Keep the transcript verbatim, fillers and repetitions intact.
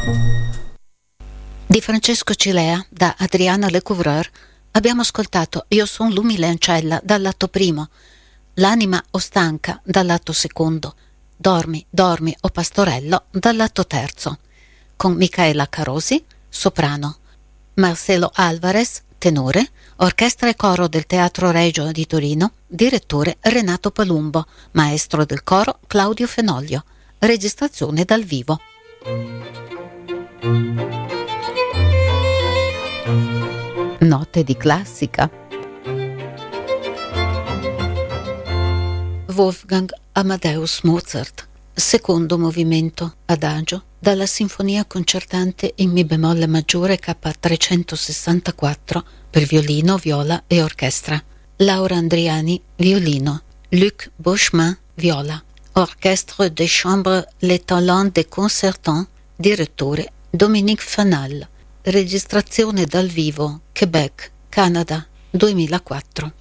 Di Francesco Cilea, da Adriana Lecouvreur, abbiamo ascoltato Io son l'umile ancella dall'atto primo, L'anima o stanca dall'atto secondo, Dormi, dormi o pastorello dall'atto terzo, con Micaela Carosi, soprano, Marcelo Alvarez, tenore, orchestra e coro del Teatro Regio di Torino, direttore Renato Palumbo, maestro del coro Claudio Fenoglio, registrazione dal vivo. Note di classica. Wolfgang Amadeus Mozart, secondo movimento, adagio, dalla Sinfonia concertante in Mi bemolle maggiore K trecentosessantaquattro per violino, viola e orchestra. Laura Andriani, violino. Luc Beauchemin, viola. Orchestre de chambre Les Talents des Concertants, direttore Dominique Fanal. Registrazione dal vivo, Quebec, Canada, duemilaquattro.